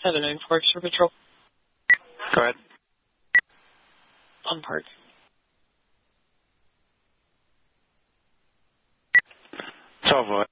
794 Extra Patrol. Go ahead. On park. 12 what?